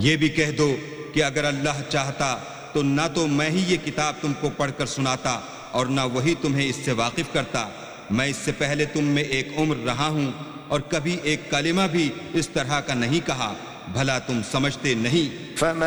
ये भी कह दो कि अगर अल्लाह चाहता तो ना तो मैं ही ये किताब तुमको पढ़कर सुनाता और ना वही तुम्हें इससे वाकिफ करता। मैं इससे पहले तुम में एक उम्र रहा हूं और कभी एक कलिमा भी इस तरह का नहीं कहा, भला तुम समझते नहीं।